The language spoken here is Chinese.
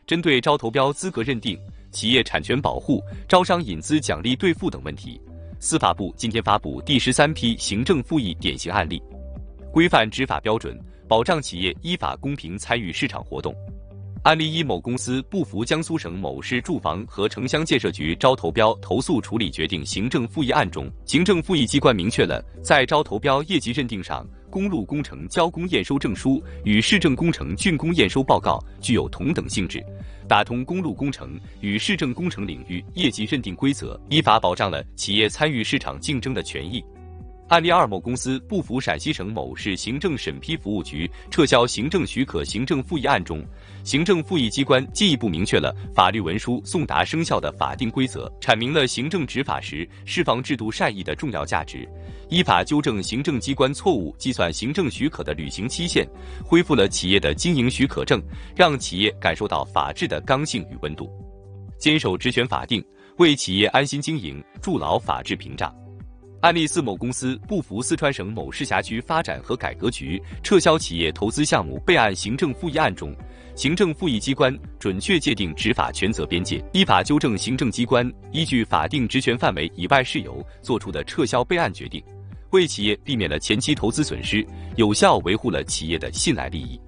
针对招投标资格认定、企业产权保护、招商引资奖励兑付等问题，司法部今天发布第13批行政复议典型案例，规范执法标准，保障企业依法公平参与市场活动。案例一：某公司不服江苏省某市住房和城乡建设局招投标投诉处理决定行政复议案中，行政复议机关明确了在招投标业绩认定上，公路工程交工验收证书与市政工程竣工验收报告具有同等性质，打通公路工程与市政工程领域业绩认定规则，依法保障了企业参与市场竞争的权益。案例二：某公司不服陕西省某市行政审批服务局撤销行政许可行政复议案中，行政复议机关进一步明确了法律文书送达生效的法定规则，阐明了行政执法时释放制度善意的重要价值，依法纠正行政机关错误计算行政许可的履行期限，恢复了企业的经营许可证，让企业感受到法治的刚性与温度。坚守职权法定，为企业安心经营筑牢法治屏障。案例四：某公司不服四川省某市辖区发展和改革局撤销企业投资项目备案行政复议案中，行政复议机关准确界定执法权责边界，依法纠正行政机关依据法定职权范围以外事由作出的撤销备案决定，为企业避免了前期投资损失，有效维护了企业的信赖利益。